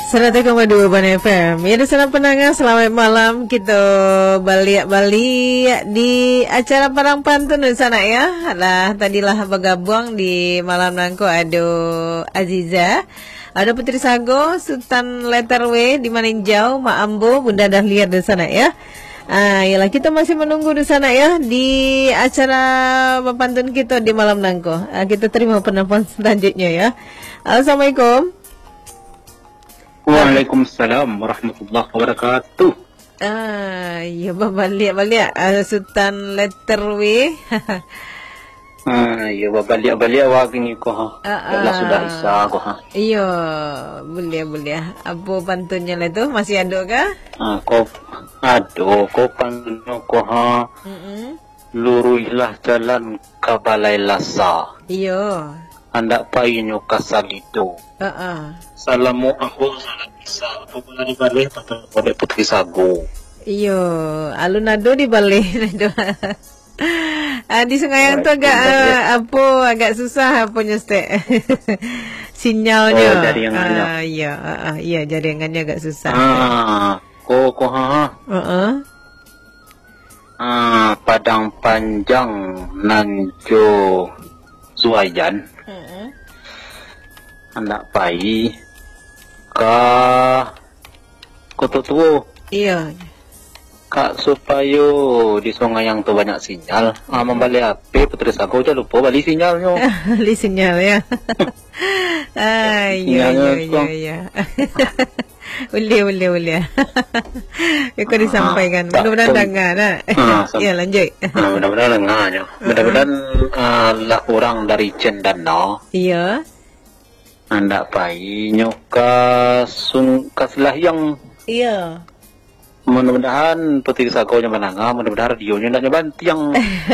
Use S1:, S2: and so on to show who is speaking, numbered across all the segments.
S1: 100,2 Ban FM. Ya, di sana pendengar, selamat malam. Kita balik di acara Parang Pantun di sana ya. Lah, tadilah bergabung di malam nangko ada Aziza, ada Putri Sago, Sultan Letter W di Maninjau, Mak Ambo, Bunda Dahlia di sana ya. Yalah, kita masih menunggu di sana ya di acara pantun kita di malam nangko. Kita terima penelpon selanjutnya ya. Assalamualaikum.
S2: Waalaikumsalam warahmatullahi wabarakatuh.
S1: Ya balik Sultan Letter W.
S2: Ya balik wagi ni ko ha. Allah sudah isa ko ha.
S1: Iya, boleh. Apa pantunnya lah tu? Masih ada kah?
S2: Ko pantun ko ha. Luruilah jalan ke Balai Lasa.
S1: Iya.
S2: Hendak payunyo kasalito. Salamu aku salam bisa. Apa pula di balik pada Putri Sago.
S1: Iya, alun-ado di balik nado. Di Sungayang tu agak susah punya stek. Sinyalnya.
S2: Jaringannya.
S1: Iya, jaringannya agak susah.
S2: Ko Padang Panjang Nanjo Suayan. Anak pai ka Kota Tua.
S1: Iya.
S2: Kak supaya di sungai yang tu banyak sinyal. Membalik HP Putri Sago jangan lupa balik sinyalnya.
S1: Balik sinyal ya. Iya. Boleh. Kau disampaikan. Mudah-mudahan dengar. Ya, lanjut.
S2: Mudah-mudahan dengarnya. Mudah-mudahan lah orang dari Cendana.
S1: Iya.
S2: Anda pai nyoka Lahyang.
S1: Iya.
S2: Mudah-mudahan Putri Sago nya menangah, mudah-mudahan radionya ndak nyebantiang.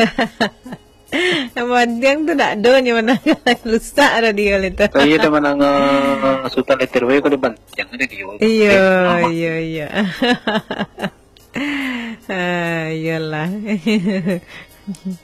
S1: Bantiang tu tak ada nya menangah, lusa radio itu.
S2: Saya dah menangah Sultan Letter W ko dibantiang radio.
S1: Iya. Iyalah.